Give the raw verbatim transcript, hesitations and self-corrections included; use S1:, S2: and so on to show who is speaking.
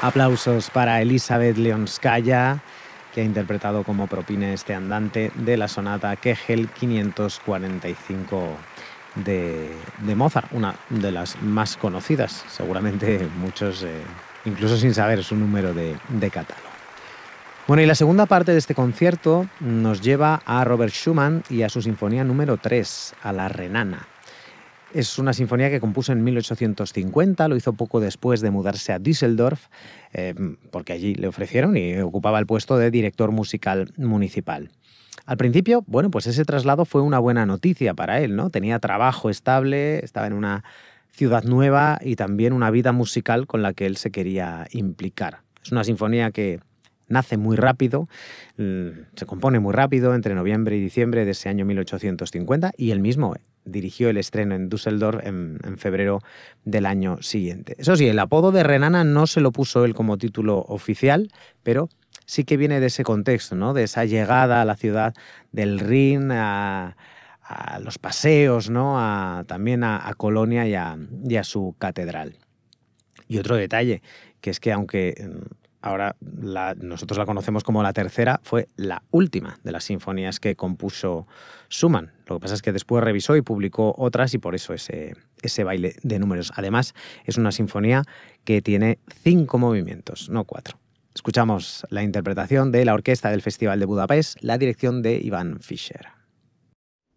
S1: Aplausos para Elizabeth Leonskaya, que ha interpretado como propine este andante de la sonata Kegel quinientos cuarenta y cinco de, de Mozart, una de las más conocidas, seguramente muchos, eh, incluso sin saber su número de, de catálogo. Bueno, y la segunda parte de este concierto nos lleva a Robert Schumann y a su sinfonía número tres, a la Renana. Es una sinfonía que compuso en mil ochocientos cincuenta, lo hizo poco después de mudarse a Düsseldorf, eh, porque allí le ofrecieron y ocupaba el puesto de director musical municipal. Al principio, bueno, pues ese traslado fue una buena noticia para él, ¿no? Tenía trabajo estable, estaba en una ciudad nueva y también una vida musical con la que él se quería implicar. Es una sinfonía que nace muy rápido, se compone muy rápido, entre noviembre y diciembre de ese año mil ochocientos cincuenta, y él mismo dirigió el estreno en Düsseldorf en, en febrero del año siguiente. Eso sí, el apodo de Renana no se lo puso él como título oficial, pero sí que viene de ese contexto, ¿no? De esa llegada a la ciudad del Rin, a, a los paseos, ¿no? A, también a, a Colonia y a, y a su catedral. Y otro detalle, que es que aunque ahora la, nosotros la conocemos como la tercera, fue la última de las sinfonías que compuso Schumann. Lo que pasa es que después revisó y publicó otras y por eso ese, ese baile de números. Además, es una sinfonía que tiene cinco movimientos, no cuatro. Escuchamos la interpretación de la orquesta del Festival de Budapest, la dirección de Ivan Fischer.